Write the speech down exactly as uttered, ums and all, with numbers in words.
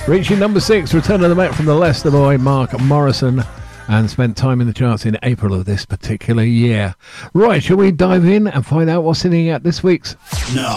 Reaching number six, Return of the Met from the Leicester boy Mark Morrison, and spent time in the charts in April of this particular year. Right, shall we dive in and find out what's sitting at this week's? No.